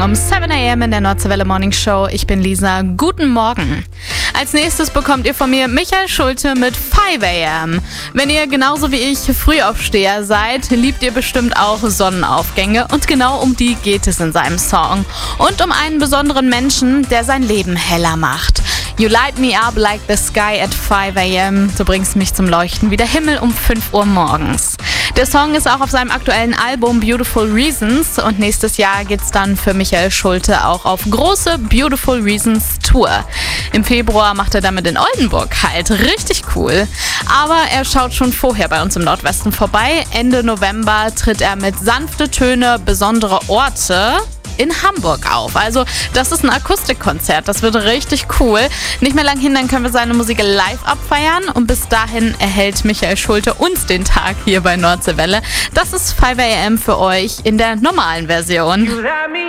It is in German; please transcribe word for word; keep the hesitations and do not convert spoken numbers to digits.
Um sieben a m in der Nordseewelle Morning Show. Ich bin Lisa. Guten Morgen. Als nächstes bekommt ihr von mir Michael Schulte mit five a m. Wenn ihr genauso wie ich Frühaufsteher seid, liebt ihr bestimmt auch Sonnenaufgänge. Und genau um die geht es in seinem Song. Und um einen besonderen Menschen, der sein Leben heller macht. You light me up like the sky at five a m. Du bringst mich zum Leuchten wie der Himmel um fünf Uhr morgens. Der Song ist auch auf seinem aktuellen Album Beautiful Reasons und nächstes Jahr geht's dann für Michael Schulte auch auf große Beautiful Reasons Tour. Im Februar macht er damit in Oldenburg halt. Richtig cool. Aber er schaut schon vorher bei uns im Nordwesten vorbei. Ende November tritt er mit Sanfte Töne, besondere Orte in Hamburg auf. Also das ist ein Akustikkonzert, das wird richtig cool. Nicht mehr lang hin, dann können wir seine Musik live abfeiern und bis dahin erhält Michael Schulte uns den Tag hier bei Nordseewelle. Das ist five a m für euch in der normalen Version.